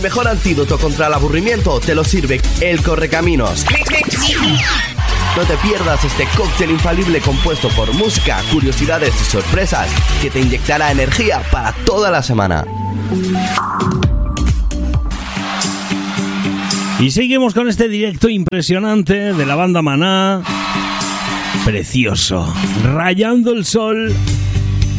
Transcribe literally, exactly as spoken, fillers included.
Mejor antídoto contra el aburrimiento te lo sirve el Correcaminos. No te pierdas este cóctel infalible compuesto por música, curiosidades y sorpresas que te inyectará energía para toda la semana. Y seguimos con este directo impresionante de la banda Maná. Precioso. Rayando el sol.